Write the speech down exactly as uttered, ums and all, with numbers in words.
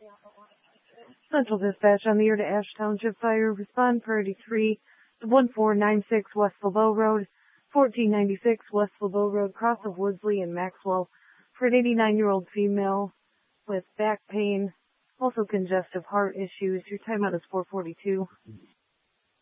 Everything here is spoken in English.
Central Dispatch on the air to Ash Township Fire. Respond priority three, one four nine six West Labeau Road, fourteen ninety-six West Labeau Road, cross of Woodsley and Maxwell, for an eighty-nine-year-old female with back pain, also congestive heart issues. Your timeout is four forty-two.